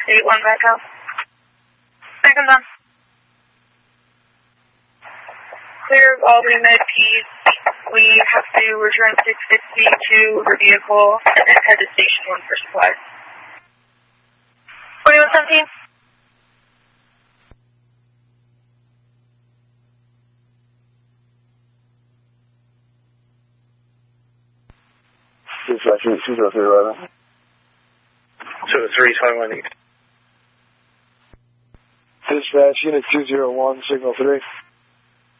681 back out. Seconds on. Clear of Albany Med-Keys. We have to return 660 to her vehicle and then head to Station 1 for supplies. 4117. Dispatch 20311. 20321. Dispatch unit 201, signal 3.